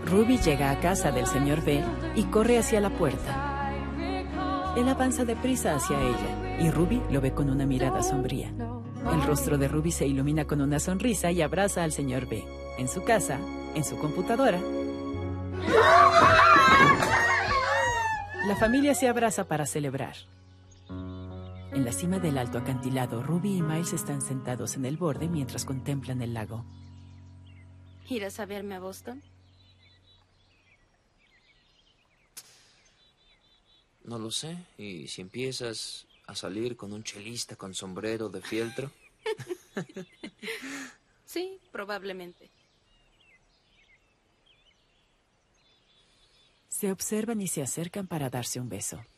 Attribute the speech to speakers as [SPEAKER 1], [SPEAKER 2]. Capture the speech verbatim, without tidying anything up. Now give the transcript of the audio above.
[SPEAKER 1] Ruby llega a casa del señor B y corre hacia la puerta. Él avanza deprisa hacia ella y Ruby lo ve con una mirada sombría. El rostro de Ruby se ilumina con una sonrisa y abraza al señor B. En su casa, en su computadora. La familia se abraza para celebrar. En la cima del alto acantilado, Ruby y Miles están sentados en el borde mientras contemplan el lago.
[SPEAKER 2] ¿Irás a verme a Boston?
[SPEAKER 3] No lo sé. ¿Y si empiezas a salir con un chelista con sombrero de fieltro?
[SPEAKER 2] Sí, probablemente.
[SPEAKER 1] Se observan y se acercan para darse un beso.